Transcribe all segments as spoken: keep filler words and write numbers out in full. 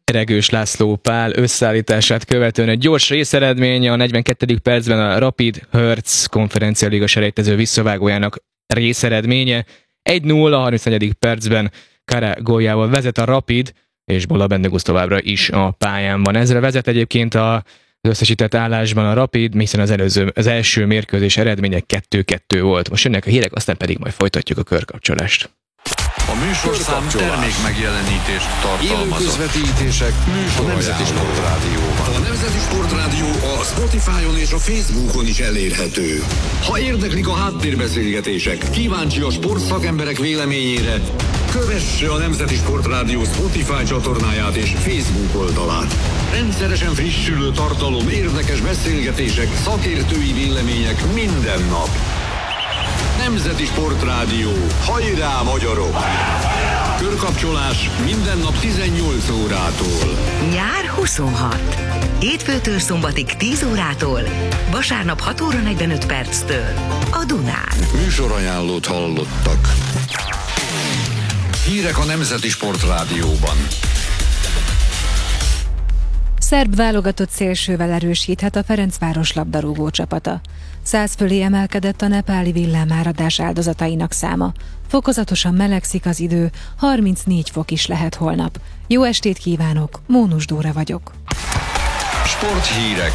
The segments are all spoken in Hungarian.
Regős László Pál összeállítását követően egy gyors részeredmény, a negyvenkettedik percben a Rapid Hertz konferencialiga selejtező visszavágójának részeredménye. egy nulla a harmincnegyedik percben Kara góljával vezet a Rapid, és Bola Bendegúz továbbra is a pályán van. Ezzel vezet egyébként a az összesített állásban a Rapid, hiszen az, előző, az első mérkőzés eredménye kettő kettő volt. Most jönnek a hírek, aztán pedig majd folytatjuk a körkapcsolást. A műsorszám termék megjelenítést tartalmazott. Élő közvetítések műsor a Nemzeti Sport Rádióban. A Nemzeti Sport Rádió a Spotify-on és a Facebookon is elérhető. Ha érdeklik a háttérbeszélgetések, kíváncsi a sportszakemberek véleményére, kövesse a Nemzeti Sport Rádió Spotify csatornáját és Facebook oldalát. Rendszeresen frissülő tartalom, érdekes beszélgetések, szakértői vélemények minden nap. Nemzeti Sport Rádió. Hajrá, magyarok! Körkapcsolás minden nap tizennyolc órától. Nyár huszonhat. Hétfőtől szombatig tíz órától, vasárnap hat óra negyvenöt perctől a Dunán. Műsorajánlót hallottak. Hírek a Nemzeti Sport Rádióban. Szerb válogatott szélsővel erősíthet a Ferencváros labdarúgó csapata. Száz fölé emelkedett a nepáli villámáradás áldozatainak száma. Fokozatosan melegszik az idő, harmincnégy fok is lehet holnap. Jó estét kívánok, Mónus Dóra vagyok. Sporthírek.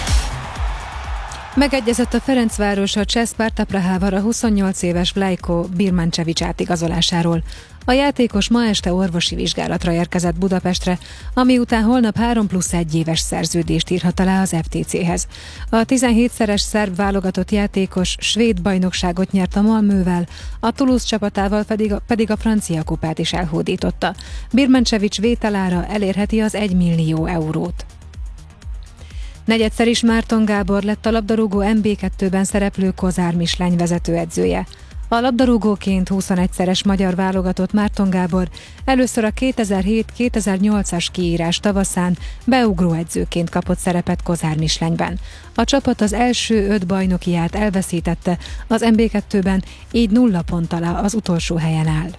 Megegyezett a Ferencváros a cseh Sparta Prahával a huszonnyolc éves Vlajko Birmancevic átigazolásáról. A játékos ma este orvosi vizsgálatra érkezett Budapestre, ami után holnap három plusz egy éves szerződést írhat alá az ef té céhez. A tizenhétszeres szerb válogatott játékos svéd bajnokságot nyert a Malmövel, a Toulouse csapatával pedig a, pedig a francia kupát is elhódította. Birmancevic vételára elérheti az egy millió eurót. Negyedszer is Márton Gábor lett a labdarúgó em bé kettőben szereplő Kozár Mislány vezetőedzője. A labdarúgóként huszonegyszeres magyar válogatott Márton Gábor először a kétezer-hét kétezer-nyolcas kiírás tavaszán beugróedzőként kapott szerepet Kozár Mislányben. A csapat az első öt bajnokiát elveszítette, az em bé kettőben így nulla ponttal az utolsó helyen áll.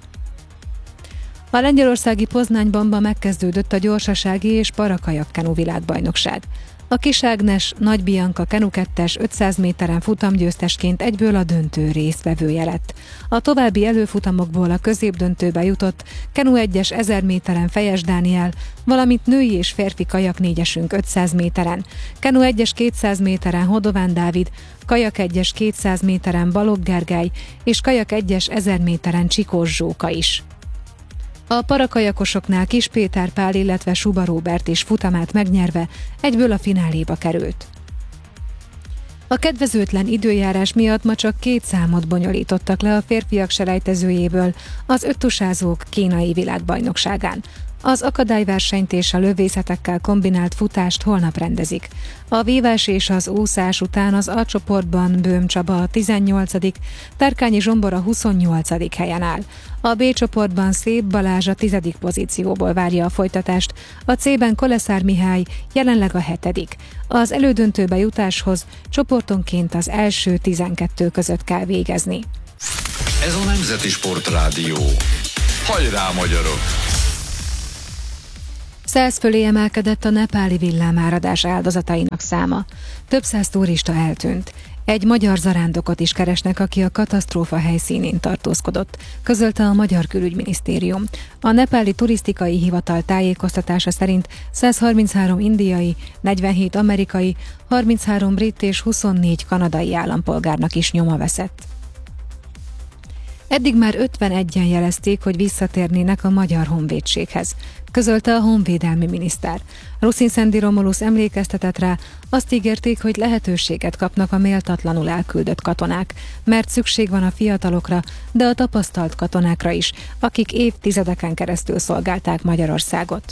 A lengyelországi Poznányban megkezdődött a gyorsasági és parakajak kenu világbajnokság. A Kis Ágnes Nagy Bianca kenu kettes ötszáz méteren futamgyőztesként egyből a döntő résztvevője lett. A további előfutamokból a középdöntőbe jutott kenu egyes ezer méteren Fejes Dániel, valamint női és férfi kajak négyesünk ötszáz méteren, kenu egyes kétszáz méteren Hodován Dávid, kajak egyes kétszáz méteren Balogh Gergely és kajak egyes ezer méteren Csikós Zsóka is. A parakajakosoknál Kis Péter Pál, illetve Suba Róbert is futamát megnyerve egyből a fináléba került. A kedvezőtlen időjárás miatt ma csak két számot bonyolítottak le a férfiak selejtezőjéből az öttusázók kínai világbajnokságán. Az akadályversenyt és a lövészetekkel kombinált futást holnap rendezik. A vívás és az úszás után az A csoportban Böhm Csaba a tizennyolcadik, Terkányi Zsombor a huszonnyolcadik helyen áll. A B csoportban Szép Balázs a tizedik pozícióból várja a folytatást, a C-ben Koleszár Mihály jelenleg a hetedik. Az elődöntőbe jutáshoz csoportonként az első tizenkettő között kell végezni. Ez a Nemzeti Sport Rádió. Hajrá, magyarok! Száz fölé emelkedett a nepáli villámáradás áldozatainak száma. Több száz turista eltűnt. Egy magyar zarándokot is keresnek, aki a katasztrófa helyszínén tartózkodott, közölte a Magyar Külügyminisztérium. A nepáli turisztikai hivatal tájékoztatása szerint száz harminchárom indiai, negyvenhét amerikai, harminchárom brit és huszonnégy kanadai állampolgárnak is nyoma veszett. Eddig már ötvenegyen jelezték, hogy visszatérnének a Magyar Honvédséghez, közölte a honvédelmi miniszter. Ruszin Szendi Romulusz emlékeztetett rá, azt ígérték, hogy lehetőséget kapnak a méltatlanul elküldött katonák, mert szükség van a fiatalokra, de a tapasztalt katonákra is, akik évtizedeken keresztül szolgálták Magyarországot.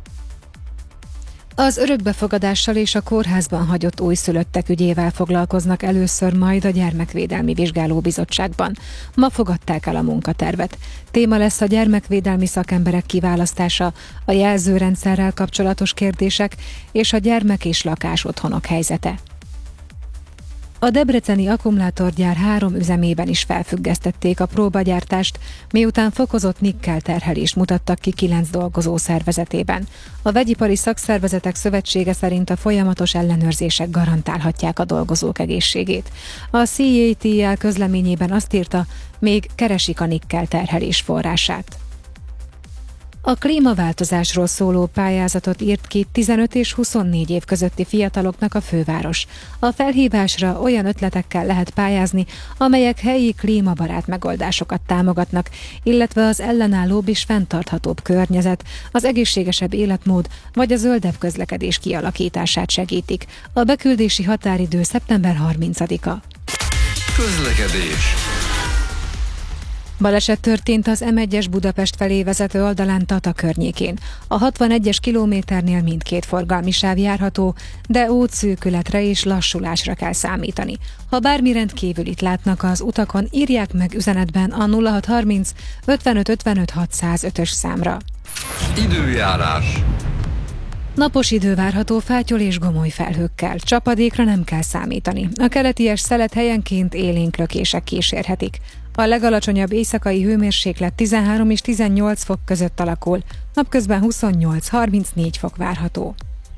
Az örökbefogadással és a kórházban hagyott újszülöttek ügyével foglalkoznak először majd a Gyermekvédelmi Vizsgálóbizottságban. Ma fogadták el a munkatervet. Téma lesz a gyermekvédelmi szakemberek kiválasztása, a jelzőrendszerrel kapcsolatos kérdések és a gyermek és lakásotthonok helyzete. A debreceni akkumulátorgyár három üzemében is felfüggesztették a próbagyártást, miután fokozott nikkel terhelést mutattak ki kilenc dolgozó szervezetében. A Vegyipari Szakszervezetek Szövetsége szerint a folyamatos ellenőrzések garantálhatják a dolgozók egészségét. A cé á té el közleményében azt írta, még keresik a nikkel terhelés forrását. A klímaváltozásról szóló pályázatot írt ki tizenöt és huszonnégy év közötti fiataloknak a főváros. A felhívásra olyan ötletekkel lehet pályázni, amelyek helyi klímabarát megoldásokat támogatnak, illetve az ellenállóbb és fenntarthatóbb környezet, az egészségesebb életmód vagy a zöldebb közlekedés kialakítását segítik. A beküldési határidő szeptember harmincadika. Közlekedés. Baleset történt az em egyes Budapest felé vezető oldalán Tata környékén. A hatvanegyes kilométernél mindkét forgalmi sáv járható, de útszűkületre és lassulásra kell számítani. Ha bármi rendkívülit látnak az utakon, írják meg üzenetben a nulla hat harminc ötvenöt ötvenöt hatszázötös számra. Időjárás. Napos idő várható fátyol és gomoly felhőkkel. Csapadékra nem kell számítani. A keleties szelet helyenként élénk lökések kísérhetik. A legalacsonyabb éjszakai hőmérséklet tizenhárom és tizennyolc fok között alakul, napközben huszonnyolc harmincnégy fok várható.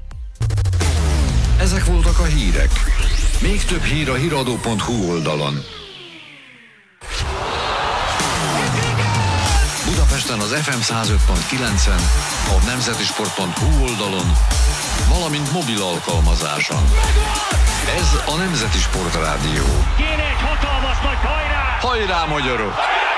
Ezek voltak a hírek. Még több hír a híradó pont hu oldalon. Budapesten az ef em száz öt pont kilencen, a nemzetisport pont hu oldalon, valamint mobil alkalmazáson. Ez a Nemzeti Sport Rádió. Kéne egy hatalmas nagy hajrá! Hajrá, magyarok!